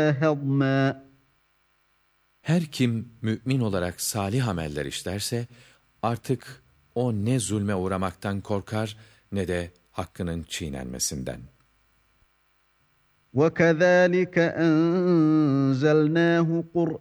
هَضْمًا. Her kim mümin olarak salih ameller işlerse, artık o ne zulme uğramaktan korkar ne de hakkının çiğnenmesinden. وَكَذَٰلِكَ أَنزَلْنَاهُ